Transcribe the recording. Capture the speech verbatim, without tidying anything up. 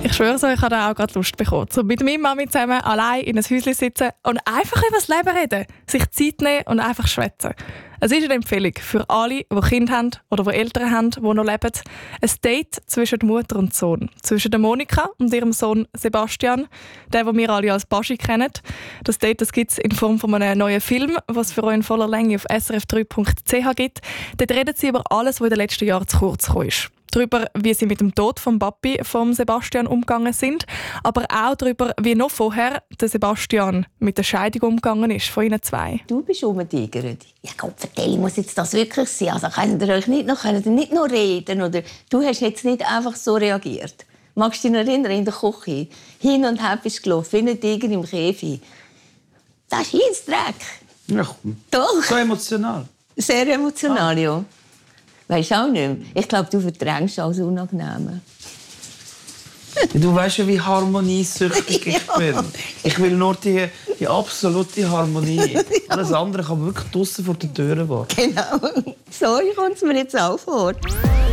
Ich schwöre so, ich habe da auch gerade Lust bekommen, so mit meiner Mami zusammen allein in einem Häuschen sitzen und einfach über das Leben reden, sich Zeit nehmen und einfach schwätzen. Es ist eine Empfehlung für alle, die Kinder haben oder die Eltern haben, die noch leben. Ein Date zwischen Mutter und Sohn. Zwischen der Monika und ihrem Sohn Sebastian, der, den wir alle als Baschi kennen. Das Date gibt es in Form von einem neuen Film, was für euch in voller Länge auf s r f drei punkt c h gibt. Dort reden sie über alles, was in den letzten Jahren zu kurz gekommen ist. Darüber, wie sie mit dem Tod vom Papi von Sebastian umgegangen sind, aber auch darüber, wie noch vorher der Sebastian mit der Scheidung umgegangen ist von ihnen zwei. Du bist umgetigert. Ja, Gott, vertell, muss jetzt das wirklich sein? Also könnt ihr euch nicht noch, könnt ihr nicht noch reden? Oder du hast jetzt nicht einfach so reagiert. Magst du dich noch erinnern, in der Küche? Hin und her bist du gelaufen, wie ein Tiger im Käfig. Das ist Scheissdreck. Ja, komm. Doch. So emotional. Sehr emotional, ah. ja. Weisst du auch nicht mehr? Ich glaube, du verdrängst alles Unangenehme. Du weißt ja, wie harmoniesüchtig ich ja. bin. Ich will nur die, die absolute Harmonie. Ja. Alles andere kann wirklich draussen vor der Tür warten. Genau. So kommt es mir jetzt auch vor.